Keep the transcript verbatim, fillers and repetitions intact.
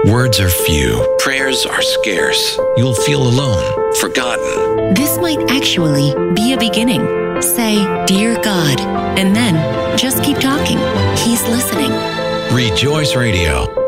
Words are few. Prayers are scarce. You'll feel alone, forgotten. This might actually be a beginning. Say, "Dear God," and then just keep talking. He's listening. Rejoice Radio.